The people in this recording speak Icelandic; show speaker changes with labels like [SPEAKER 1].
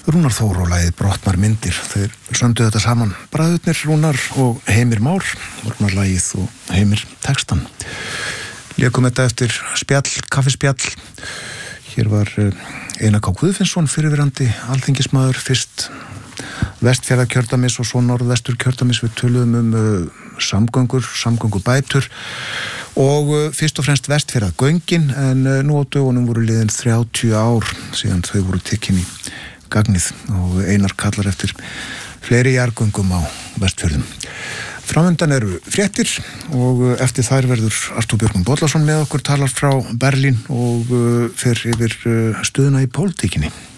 [SPEAKER 1] Rúnar Þór og lagið Brotnar myndir. Þeir söndu þetta saman, bræðurnir Rúnar og Heimir Már. Rúnar lagið og Heimir textan. Lékum þetta eftir spjall, kaffispjall. Hér var Einar K. Guðfinnsson, fyrirverandi alþingismaður, fyrst Vestfjarðakjördæmis og svo Norðvesturkjördæmis. Við töluðum samgöngubætur og fyrst og fremst Vestfjarðagöngin, en nú á dögunum voru liðin 30 ár síðan þau voru tekin í gagnið og Einar kallar eftir fleiri jargöngum á Vestfjörðum. Framundan eru fréttir og eftir þær verður Artúr Björgvin Bollason með okkur, talar frá Berlín og fer yfir stöðuna í pólitíkinni.